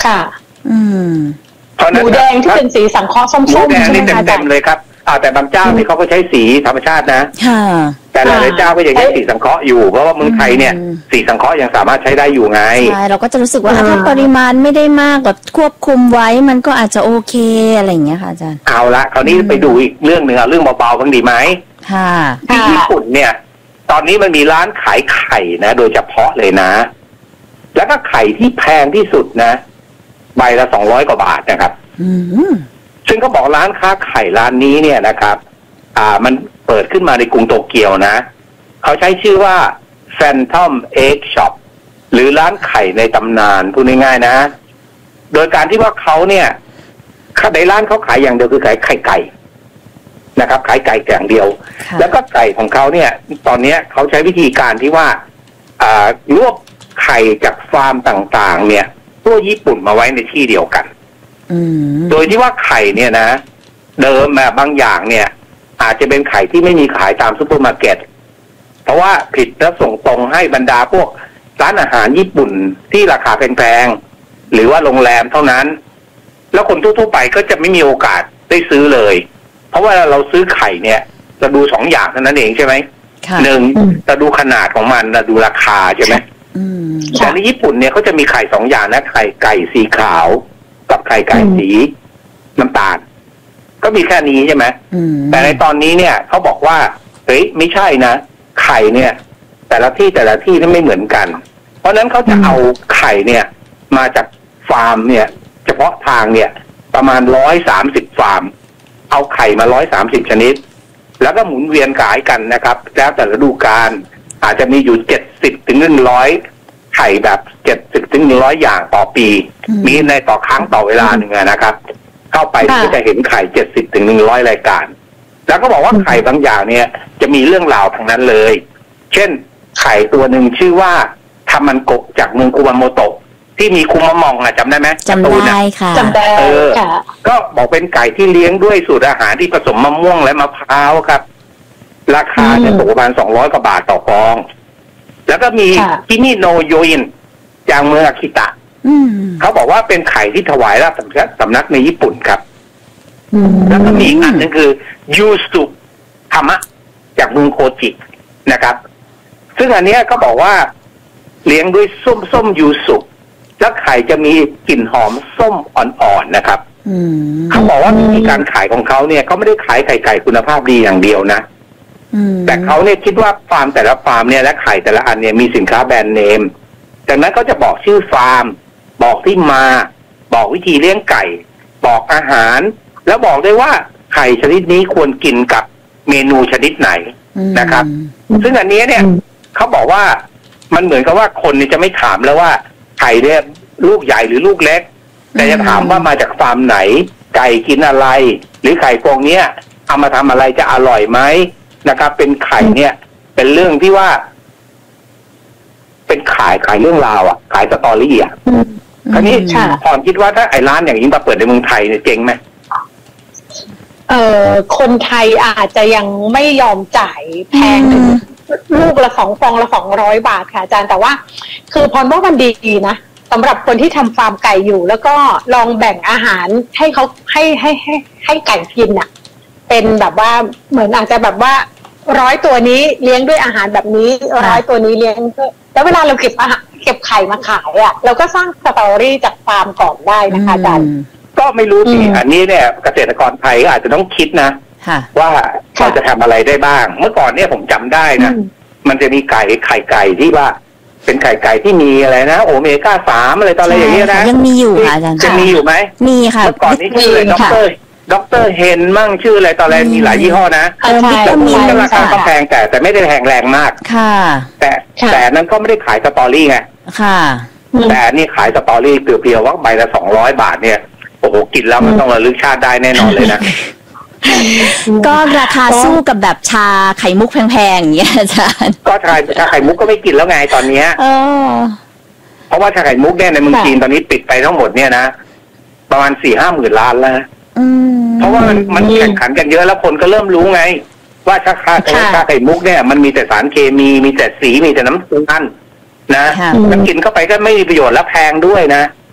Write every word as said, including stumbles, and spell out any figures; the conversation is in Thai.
ค่ะอืมเพราะนั้นหมูแดงที่เป็นสีสังเคราะห์ส้มๆหมูแดงนี่ใช่ไหมคะเต็มๆเลยครับอ่าแต่บางเจ้านี่เขาก็ใช้สีธรรมชาตินะค่ะแต่หลายๆเจ้าก็ยังใช้สีสังเคราะห์อยู่เพราะว่าเมืองไทยเนี่ยสีสังเคราะห์ยังสามารถใช้ได้อยู่ไงใช่เราก็จะรู้สึกว่าถ้าปริมาณไม่ได้มากแบบควบคุมไว้มันก็อาจจะโอเคอะไรอย่างเงี้ยค่ะอาจารย์เอาละคราวนี้ไปดูอีกเรื่องหนึ่งเรื่องเบาๆบ้างดีไหมค่ะที่ญี่ปุ่นเนี่ยตอนนี้มันมีร้านขายไข่นะโดยเฉพาะเลยนะแล้วก็ไข่ที่แพงที่สุดนะใบละสองร้อยกว่าบาทนะครับอืมซึ่งเขาบอกร้านค้าไข่ร้านนี้เนี่ยนะครับอ่ามันเปิดขึ้นมาในกรุงโตเกียวนะเขาใช้ชื่อว่า Phantom Egg Shop หรือร้านไข่ในตำนานพูดง่ายๆนะโดยการที่ว่าเขาเนี่ยในร้านเขาขายอย่างเดียวคือขายไข่ไก่นะครับขายไก่อย่างเดียวแล้วก็ไก่ของเขาเนี่ยตอนนี้เขาใช้วิธีการที่ว่าอ่ารวบไข่จากฟาร์มต่างๆเนี่ยทั่วญี่ปุ่นมาไว้ในที่เดียวกันโดยที่ว่าไข่เนี่ยนะเดิมแบบบางอย่างเนี่ยอาจจะเป็นไข่ที่ไม่มีขายตามซุปเปอร์มาร์เก็ตเพราะว่าผิดแล้วส่งตรงให้บรรดาพวกร้านอาหารญี่ปุ่นที่ราคาแพงๆหรือว่าโรงแรมเท่านั้นแล้วคนทั่วๆไปก็จะไม่มีโอกาสได้ซื้อเลยเพราะว่าเราซื้อไข่เนี่ยเราดูสองอย่างเท่านั้นเองใช่ไหมหนึ่งเราดูขนาดของมันเราดูราคาใช่ไหมแต่ในญี่ปุ่นเนี่ยเขาจะมีไข่สองอย่างนะไข่ไก่สีขาวกับไข่ไก่สีน้ำตาลก็มีแค่นี้ใช่ไหมแต่ในตอนนี้เนี่ยเขาบอกว่าเฮ้ยไม่ใช่นะไข่เนี่ยแต่ละที่แต่ละที่นี่ไม่เหมือนกันเพราะนั้นเขาจะเอาไข่เนี่ยมาจากฟาร์มเนี่ยเฉพาะทางเนี่ยประมาณร้อยสามสิบฟาร์มเอาไข่มาร้อยสามสิบชนิดแล้วก็หมุนเวียนขายกันนะครับแล้วแต่ฤดูกาลอาจจะมีอยู่เจ็ดสิบถึงหนึ่งร้อยไข่แบบเจ็ดสิบถึงหนึ่งร้อยอย่างต่อปีมีในต่อครั้งต่อเวลาหนึ่งนะครับเข้าไปก็จะเห็นไข่เจ็ดสิบถึงหนึ่งร้อยรายการแล้วก็บอกว่าไข่บางอย่างเนี่ยจะมีเรื่องราวทั้งนั้นเลยเช่นไข่ตัวหนึ่งชื่อว่าทามันโกะจากเมืองคุมาโมโตะที่มีคุมามองอะจำได้ไหมจำได้ค่ะจำได้ค่ะก็บอกเป็นไก่ที่เลี้ยงด้วยสูตรอาหารที่ผสมมะม่วงและมะพร้าวครับราคาจะตกประมาณสองร้อยกว่าบาทต่อฟองแล้วก็มีคิมิโนโยอินจากเมืองอากิตะเขาบอกว่าเป็นไข่ที่ถวายราชสำนักในญี่ปุ่นครับแล้วก็มีอีกอันนึงคือยูสุธามะจากเมืองโคจินะครับซึ่งอันนี้ก็บอกว่าเลี้ยงด้วยส้มส้มยูสุแล้วไข่จะมีกลิ่นหอมส้มอ่อนๆนะครับเขาบอกว่าวิธีการขายของเขาเนี่ยเขาไม่ได้ขายไข่ไก่คุณภาพดีอย่างเดียวนะแต่เขาเนี่ยคิดว่าฟาร์มแต่ละฟาร์มเนี่ยและไข่แต่ละอันเนี่ยมีสินค้าแบรนด์เนมจากนั้นก็จะบอกชื่อฟาร์มบอกที่มาบอกวิธีเลี้ยงไก่บอกอาหารแล้วบอกได้ว่าไข่ชนิดนี้ควรกินกับเมนูชนิดไหนนะครับซึ่งอันนี้เนี่ยเขาบอกว่ามันเหมือนกับว่าคนเนี่ยจะไม่ถามแล้วว่าไข่เนี่ยลูกใหญ่หรือลูกเล็กแต่จะถามว่ามาจากฟาร์มไหนไก่กินอะไรหรือไข่ฟองเนี้ยเอามาทำอะไรจะอร่อยไหมนะครับเป็นไข่เนี่ยเป็นเรื่องที่ว่าเป็นขายขายเรื่องราวอ่ะขายสตอรี่อ่ะคราวนี้พรคิดว่าถ้าไอ้ร้านอย่างนี้มาเปิดในเมืองไทยเนี่ยเจ๊งไหมเอ่อคนไทยอาจจะยังไม่ยอมจ่ายแพงถึงลูกละสองฟองละสองร้อยบาทค่ะอาจารย์แต่ว่าคือพรว่ามันดีนะสำหรับคนที่ทำฟาร์มไก่อยู่แล้วก็ลองแบ่งอาหารให้เขาให้ให้ให้ให้ไก่กินอ่ะเป็นแบบว่าเหมือนอาจจะแบบว่าร้อยตัวนี้เลี้ยงด้วยอาหารแบบนี้ร้อยตัวนี้เลี้ยงแล้วเวลาเราเก็บอาหารเก็บไข่มาขายอ่ะเราก็สร้างสตอรี่จากฟาร์มก่อนได้นะคะอาจารย์ก็ไม่รู้สิอันนี้เนี่ยเกษตรกรไทยก็อาจจะต้องคิดนะว่าเราจะทำอะไรได้บ้างเมื่อก่อนเนี่ยผมจำได้นะมันจะมีไก่ไข่ไก่ที่ว่าเป็นไข่ไก่ที่มีอะไรนะโอเมก้าสามอะไรตอนอะไรอย่างเงี้ยนะยังมีอยู่ค่ะอาจารย์จะมีอยู่ไหมมีค่ะเมื่อก่อนนี้ชื่อด็อกเตอร์ด็อกเตอร์เฮนมั่งชื่ออะไรตอนแรกมีหลายยี่ห้อนะแต่มีราคาก็แพงแต่แต่ไม่ได้แพงแรงมากค่ะแต่แต่นั้นก็ไม่ได้ขายสตอรี่ไงค่ะแต่นี่ขายสตอรี่เปรียวๆว่าใบละสองร้อยบาทเนี่ยโอ้โหกินแล้วมันต้องระลึกชาติได้แน่นอนเลยนะก็ราคาสู้กับแบบชาไข่มุกแพงๆอย่างเงี้ยอาจารย์ก็ชาชาไข่มุกก็ไม่กินแล้วไงตอนเนี้ยเพราะว่าชาไข่มุกเนี่ยในเมืองจีนตอนนี้ปิดไปทั้งหมดเนี่ยนะประมาณสี่ห้าหมื่นล้านแล้วเพราะว่ามันมันแข่งขันกันเยอะแล้วคนก็เริ่มรู้ไงว่าชาชาชาไข่มุกเนี่ยมันมีแต่สารเคมีมีแต่สีมีแต่น้ำตาลนะแล้วกินเข้าไปก็ไม่มีประโยชน์และแพงด้วยนะ